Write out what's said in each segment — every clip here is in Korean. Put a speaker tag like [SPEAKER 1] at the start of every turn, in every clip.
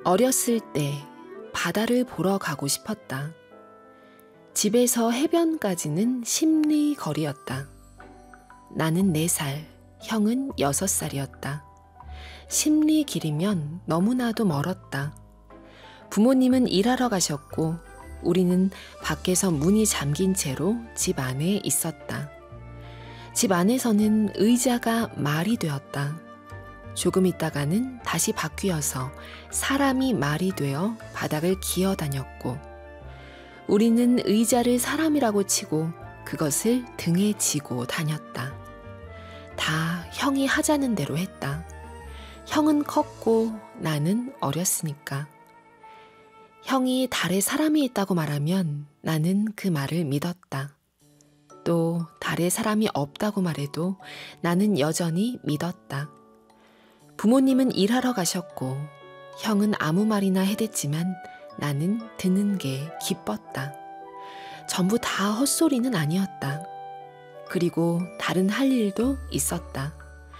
[SPEAKER 1] 어렸을 때 바다를 보러 가고 싶었다. 집에서 해변까지는 10리 거리였다. 나는 4살, 형은 6살이었다. 10리 길이면 너무나도 멀었다. 부모님은 일하러 가셨고 우리는 밖에서 문이 잠긴 채로 집 안에 있었다. 집 안에서는 의자가 말이 되었다. 조금 있다가는 다시 바뀌어서 사람이 말이 되어 바닥을 기어다녔고 우리는 의자를 사람이라고 치고 그것을 등에 지고 다녔다. 다 형이 하자는 대로 했다. 형은 컸고 나는 어렸으니까. 형이 달에 사람이 있다고 말하면 나는 그 말을 믿었다. 또 달에 사람이 없다고 말해도 나는 여전히 믿었다. 부모님은 일하러 가셨고 형은 아무 말이나 해댔지만 나는 듣는 게 기뻤다. 전부 다 헛소리는 아니었다. 그리고 다른 할 일도 있었다.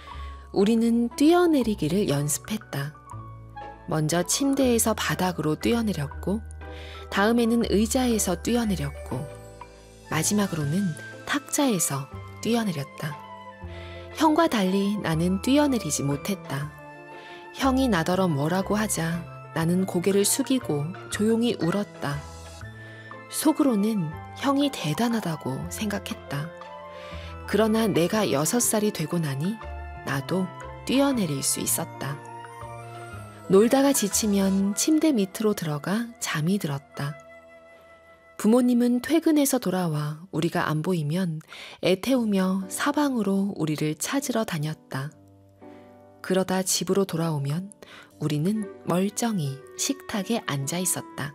[SPEAKER 1] 우리는 뛰어내리기를 연습했다. 먼저 침대에서 바닥으로 뛰어내렸고 다음에는 의자에서 뛰어내렸고 마지막으로는 탁자에서 뛰어내렸다. 형과 달리 나는 뛰어내리지 못했다. 형이 나더러 뭐라고 하자 나는 고개를 숙이고 조용히 울었다. 속으로는 형이 대단하다고 생각했다. 그러나 내가 6살이 되고 나니 나도 뛰어내릴 수 있었다. 놀다가 지치면 침대 밑으로 들어가 잠이 들었다. 부모님은 퇴근해서 돌아와 우리가 안 보이면 애태우며 사방으로 우리를 찾으러 다녔다. 그러다 집으로 돌아오면 우리는 멀쩡히 식탁에 앉아 있었다.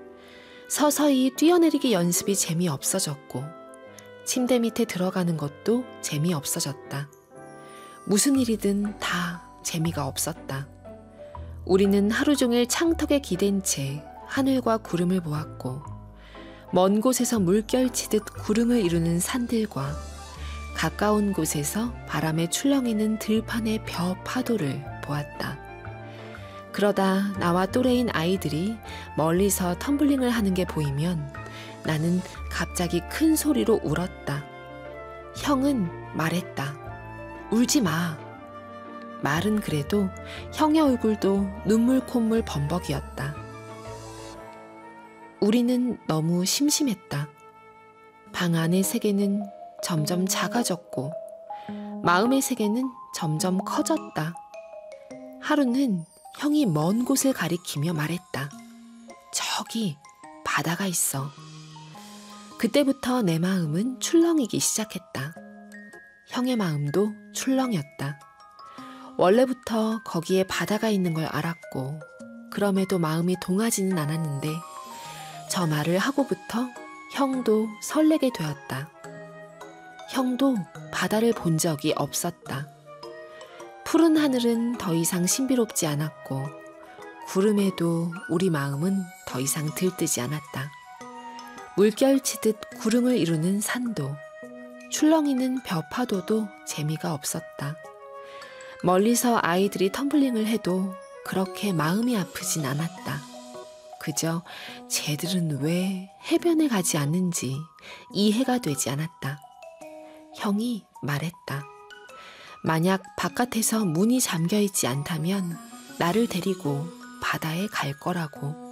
[SPEAKER 1] 서서히 뛰어내리기 연습이 재미없어졌고 침대 밑에 들어가는 것도 재미없어졌다. 무슨 일이든 다 재미가 없었다. 우리는 하루 종일 창턱에 기댄 채 하늘과 구름을 보았고 먼 곳에서 물결치듯 구름을 이루는 산들과 가까운 곳에서 바람에 출렁이는 들판의 벼 파도를 보았다. 그러다 나와 또래인 아이들이 멀리서 텀블링을 하는 게 보이면 나는 갑자기 큰 소리로 울었다. 형은 말했다. 울지 마. 말은 그래도 형의 얼굴도 눈물 콧물 범벅이었다. 우리는 너무 심심했다. 방 안의 세계는 점점 작아졌고 마음의 세계는 점점 커졌다. 하루는 형이 먼 곳을 가리키며 말했다. 저기 바다가 있어. 그때부터 내 마음은 출렁이기 시작했다. 형의 마음도 출렁였다. 원래부터 거기에 바다가 있는 걸 알았고 그럼에도 마음이 동하지는 않았는데 저 말을 하고부터 형도 설레게 되었다. 형도 바다를 본 적이 없었다. 푸른 하늘은 더 이상 신비롭지 않았고 구름에도 우리 마음은 더 이상 들뜨지 않았다. 물결치듯 구름을 이루는 산도 출렁이는 벼파도도 재미가 없었다. 멀리서 아이들이 텀블링을 해도 그렇게 마음이 아프진 않았다. 그저 쟤들은 왜 해변에 가지 않는지 이해가 되지 않았다. 형이 말했다. 만약 바깥에서 문이 잠겨있지 않다면 나를 데리고 바다에 갈 거라고.